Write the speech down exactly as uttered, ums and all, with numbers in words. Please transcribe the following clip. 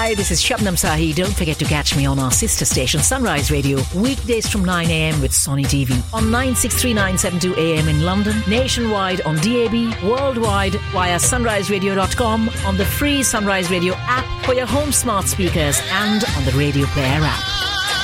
Hi, this is Shabnam Sahi. Don't forget to catch me on our sister station Sunrise Radio weekdays from nine a.m. with Sonny T V on nine six three nine seven two A M in London, nationwide on D A B, worldwide via sunrise radio dot com, on the free Sunrise Radio app for your home smart speakers and on the Radio Player app.